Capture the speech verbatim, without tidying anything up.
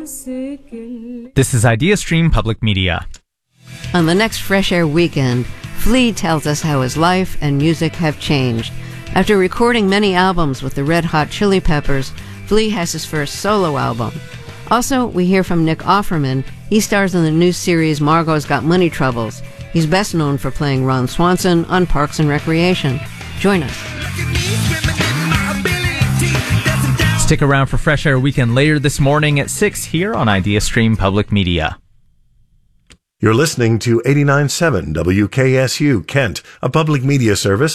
This is IdeaStream Public Media. On the next Fresh Air weekend, Flea tells us how his life and music have changed. After recording many albums with the Red Hot Chili Peppers, Flea has his first solo album. Also, we hear from Nick Offerman. He stars in the new series Margot's Got Money Troubles. He's best known for playing Ron Swanson on Parks and Recreation. Join us. Stick around for Fresh Air Weekend later this morning at six here on IdeaStream Public Media. You're listening to eighty-nine point seven W K S U Kent, a public media service